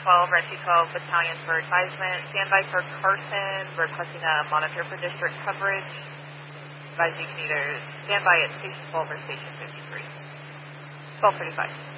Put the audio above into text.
Rescue 12 Battalion for advisement. Standby for Carson, requesting a monitor for district coverage. Advise you can either stand by at Station 12 or Station 53. 12:35.